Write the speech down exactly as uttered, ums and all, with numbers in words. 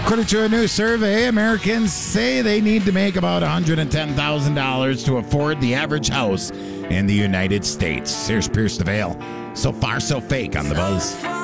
According to a new survey, Americans say they need to make about one hundred ten thousand dollars to afford the average house in the United States. Here's Pierce the Veil. So far, so fake on the Buzz.